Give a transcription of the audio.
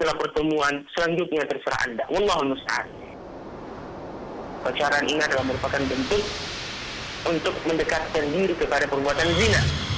setelah pertemuan selanjutnya terserah Anda. Wallahul musta'an. Pacaran ini adalah merupakan bentuk untuk mendekatkan diri kepada perbuatan zina.